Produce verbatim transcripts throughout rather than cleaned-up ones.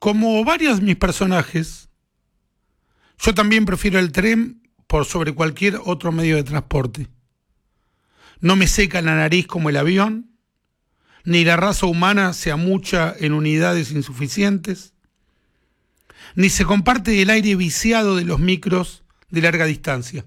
Como varios de mis personajes, yo también prefiero el tren por sobre cualquier otro medio de transporte. No me seca la nariz como el avión, ni la raza humana se amucha en unidades insuficientes, ni se comparte el aire viciado de los micros de larga distancia.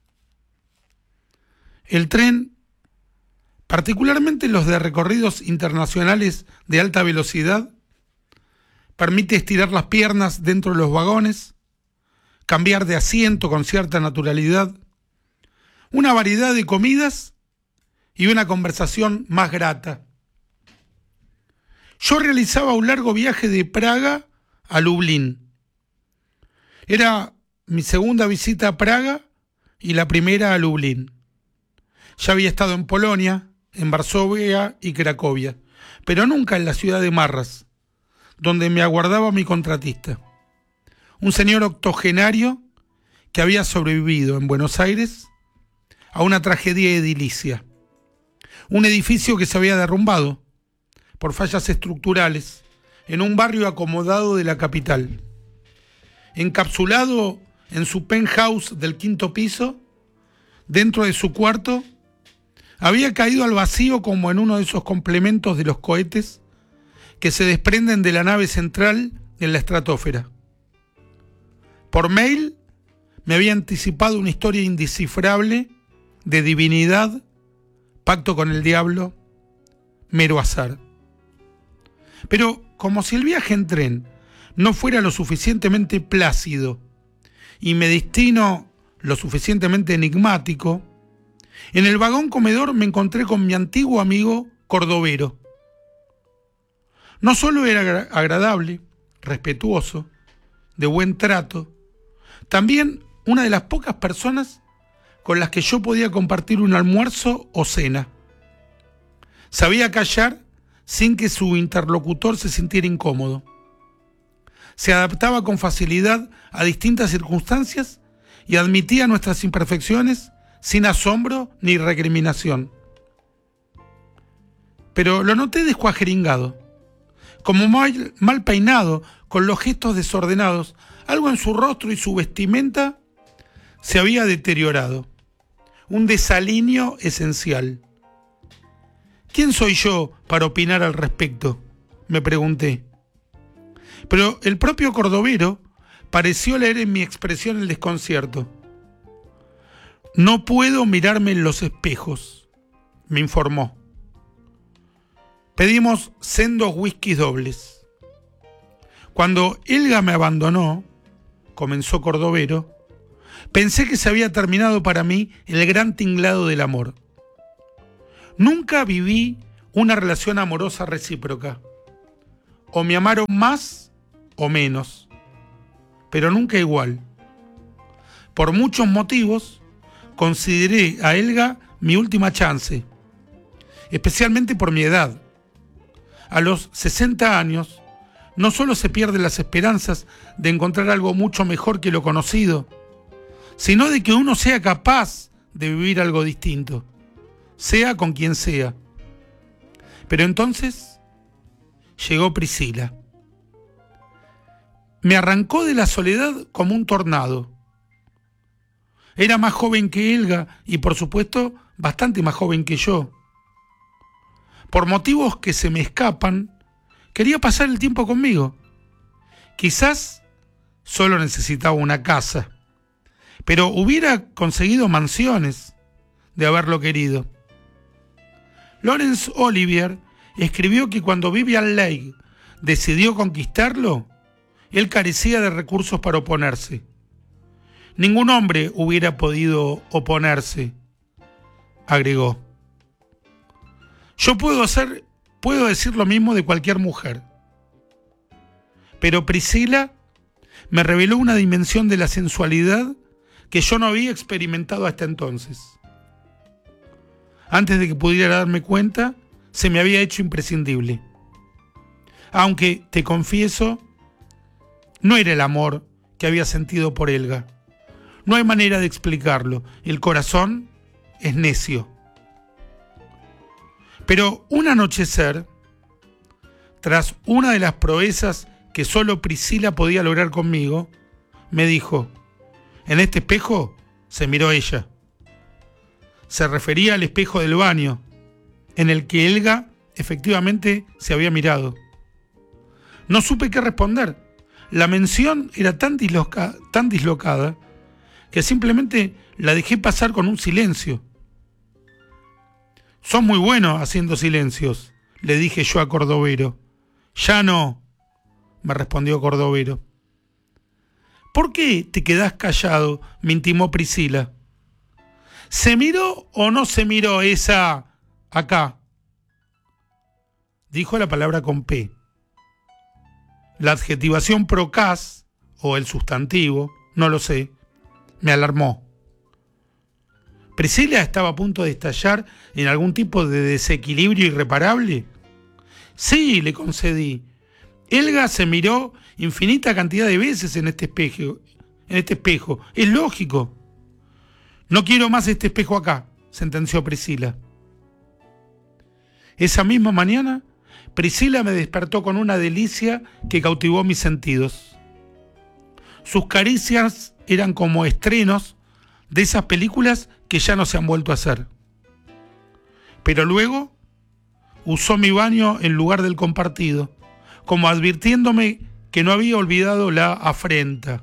El tren, particularmente los de recorridos internacionales de alta velocidad, permite estirar las piernas dentro de los vagones, cambiar de asiento con cierta naturalidad, una variedad de comidas y una conversación más grata. Yo realizaba un largo viaje de Praga a Lublin. Era mi segunda visita a Praga y la primera a Lublin. Ya había estado en Polonia, en Varsovia y Cracovia, pero nunca en la ciudad de Marras, donde me aguardaba mi contratista, un señor octogenario que había sobrevivido en Buenos Aires a una tragedia edilicia, un edificio que se había derrumbado por fallas estructurales en un barrio acomodado de la capital. Encapsulado en su penthouse del quinto piso, dentro de su cuarto, había caído al vacío como en uno de esos complementos de los cohetes que se desprenden de la nave central en la estratosfera. Por mail me había anticipado una historia indescifrable de divinidad, pacto con el diablo, mero azar. Pero como si el viaje en tren no fuera lo suficientemente plácido y mi destino lo suficientemente enigmático, en el vagón comedor me encontré con mi antiguo amigo Cordovero. No solo era agradable, respetuoso, de buen trato, también una de las pocas personas con las que yo podía compartir un almuerzo o cena. Sabía callar sin que su interlocutor se sintiera incómodo. Se adaptaba con facilidad a distintas circunstancias y admitía nuestras imperfecciones sin asombro ni recriminación. Pero lo noté descuajeringado, como mal, mal peinado, con los gestos desordenados. Algo en su rostro y su vestimenta se había deteriorado. Un desalineo esencial. ¿Quién soy yo para opinar al respecto?, me pregunté. Pero el propio Cordovero pareció leer en mi expresión el desconcierto. No puedo mirarme en los espejos, me informó. Pedimos sendos whiskies dobles. Cuando Helga me abandonó, comenzó Cordovero, pensé que se había terminado para mí el gran tinglado del amor. Nunca viví una relación amorosa recíproca. O me amaron más o menos, pero nunca igual. Por muchos motivos, consideré a Helga mi última chance, especialmente por mi edad. A los sesenta años, no solo se pierden las esperanzas de encontrar algo mucho mejor que lo conocido, sino de que uno sea capaz de vivir algo distinto, sea con quien sea. Pero entonces llegó Priscila. Me arrancó de la soledad como un tornado. Era más joven que Helga y, por supuesto, bastante más joven que yo. Por motivos que se me escapan, quería pasar el tiempo conmigo. Quizás solo necesitaba una casa, pero hubiera conseguido mansiones de haberlo querido. Laurence Olivier escribió que cuando Vivian Leigh decidió conquistarlo, él carecía de recursos para oponerse. Ningún hombre hubiera podido oponerse, agregó. Yo puedo hacer, puedo decir lo mismo de cualquier mujer. Pero Priscila me reveló una dimensión de la sensualidad que yo no había experimentado hasta entonces. Antes de que pudiera darme cuenta, se me había hecho imprescindible. Aunque, te confieso, no era el amor que había sentido por Helga. No hay manera de explicarlo. El corazón es necio. Pero un anochecer, tras una de las proezas que solo Priscila podía lograr conmigo, me dijo: en este espejo se miró ella. Se refería al espejo del baño, en el que Helga efectivamente se había mirado. No supe qué responder. La mención era tan, disloca, tan dislocada que simplemente la dejé pasar con un silencio. «Sos muy bueno haciendo silencios», le dije yo a Cordovero. «Ya no», me respondió Cordovero. «¿Por qué te quedás callado?», me intimó Priscila. «¿Se miró o no se miró esa acá?», dijo la palabra con P. La adjetivación procas, o el sustantivo, no lo sé, me alarmó. ¿Priscila estaba a punto de estallar en algún tipo de desequilibrio irreparable? Sí, le concedí. Helga se miró infinita cantidad de veces en este espejo. En este espejo. Es lógico. No quiero más este espejo acá, sentenció Priscila. Esa misma mañana, Priscila me despertó con una delicia que cautivó mis sentidos. Sus caricias eran como estrenos de esas películas que ya no se han vuelto a hacer. Pero luego usó mi baño en lugar del compartido, como advirtiéndome que no había olvidado la afrenta.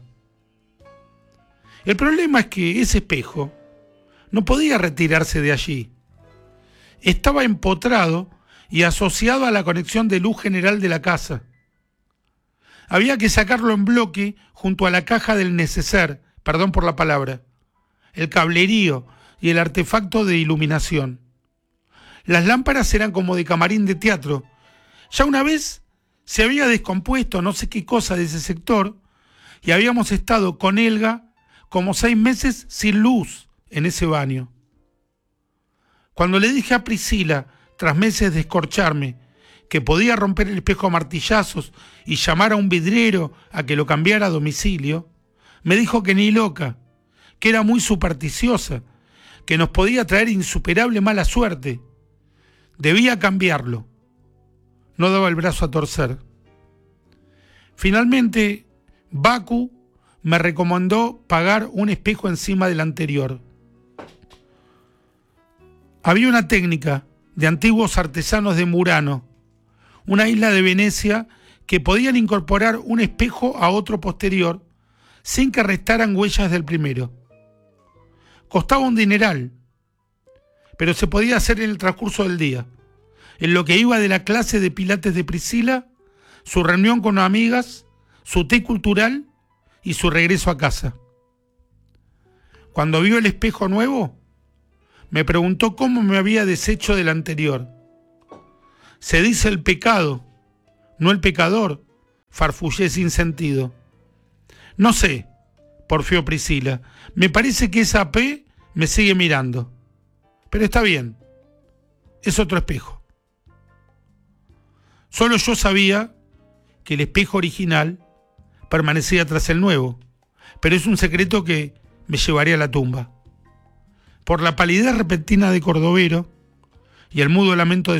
El problema es que ese espejo no podía retirarse de allí. Estaba empotrado y asociado a la conexión de luz general de la casa. Había que sacarlo en bloque junto a la caja del neceser, perdón por la palabra, el cablerío y el artefacto de iluminación. Las lámparas eran como de camarín de teatro. Ya una vez se había descompuesto no sé qué cosa de ese sector y habíamos estado con Helga como seis meses sin luz en ese baño. Cuando le dije a Priscila, tras meses de escorcharme, que podía romper el espejo a martillazos y llamar a un vidriero a que lo cambiara a domicilio, me dijo que ni loca, que era muy supersticiosa, que nos podía traer insuperable mala suerte. Debía cambiarlo. No daba el brazo a torcer. Finalmente, Baku me recomendó pagar un espejo encima del anterior. Había una técnica de antiguos artesanos de Murano, una isla de Venecia, que podían incorporar un espejo a otro posterior sin que restaran huellas del primero. Costaba un dineral, pero se podía hacer en el transcurso del día, en lo que iba de la clase de pilates de Priscila, su reunión con amigas, su té cultural y su regreso a casa. Cuando vio el espejo nuevo, me preguntó cómo me había deshecho del anterior. Se dice el pecado, no el pecador, farfullé sin sentido. No sé, porfió Priscila, me parece que esa P me sigue mirando. Pero está bien, es otro espejo. Solo yo sabía que el espejo original permanecía tras el nuevo, pero es un secreto que me llevaría a la tumba. Por la palidez repentina de Cordovero y el mudo lamento de